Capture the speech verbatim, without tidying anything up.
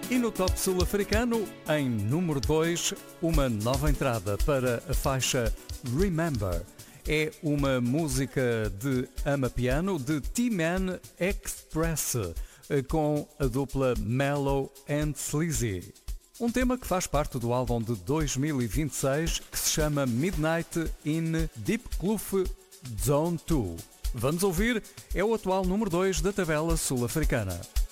E no top sul-africano, em número dois, uma nova entrada para a faixa Remember. É uma música de amapiano de T-Man Express, com a dupla Mellow and Sleazy. Um tema que faz parte do álbum de dois mil e vinte e seis que se chama Midnight in Diepkloof Zone dois. Vamos ouvir, é o atual número dois da tabela sul-africana.